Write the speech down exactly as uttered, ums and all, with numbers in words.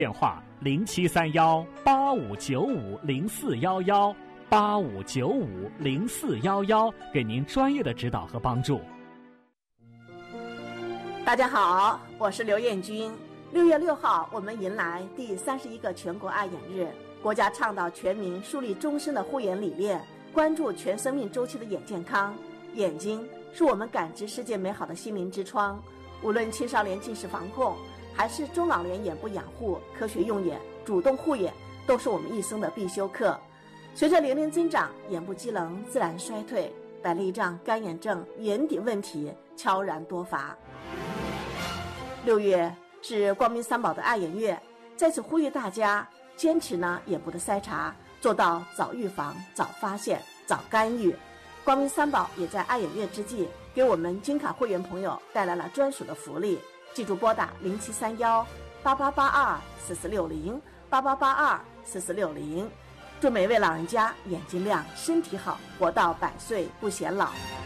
电话零七三幺八五九五零四幺幺八五九五零四幺幺，给您专业的指导和帮助。 大家好，我是刘艳君。六月六号，我们迎来第三十一个全国爱眼日。国家倡导全民树立终身的护眼理念，关注全生命周期的眼健康。眼睛是我们感知世界美好的心灵之窗，无论青少年近视防控，还是中老年眼部养护，科学用眼、主动护眼，都是我们一生的必修课。随着年龄增长，眼部机能自然衰退，白内障、干眼症、眼底问题悄然多发。六月是光明三宝的爱眼月，在此呼吁大家坚持呢眼部的筛查，做到早预防、早发现、早干预。光明三宝也在爱眼月之际，给我们金卡会员朋友带来了专属的福利。记住拨打零七三幺八八八二四四六零八八八二四四六零，祝每位老人家眼睛亮、身体好，活到百岁不显老。